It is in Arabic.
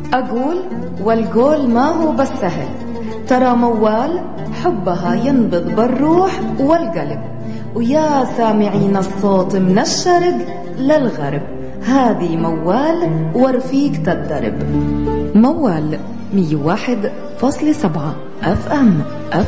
أقول والقول ما هو بس سهل، ترى موال حبها ينبض بالروح والقلب. ويا سامعين الصوت من الشرق للغرب، هذه موال ورفيق تدرب. موال 101.7 FM.